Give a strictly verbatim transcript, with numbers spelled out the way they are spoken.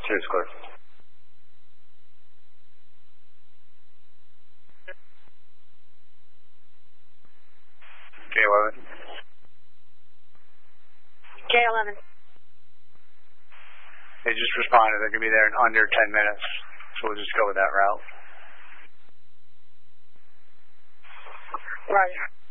Cheers, clear. K eleven. K eleven. They just responded. They're going to be there in under ten minutes. So we'll just go with that route. Roger.